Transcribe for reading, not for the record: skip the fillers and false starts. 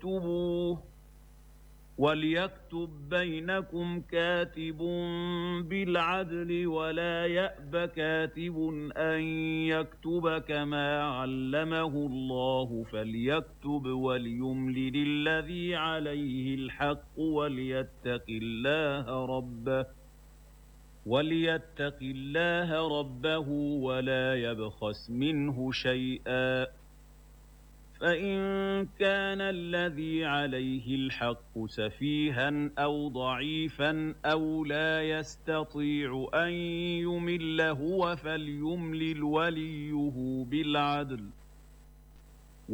وليكتب بينكم كاتب بالعدل ولا يأب كاتب أن يكتب كما علمه الله فليكتب وليملل الذي عليه الحق وليتق الله ربه ولا يبخس منه شيئا فإن كان الذي عليه الحق سفيها أو ضعيفا أو لا يستطيع أن يمل هو فليملل وليه بالعدل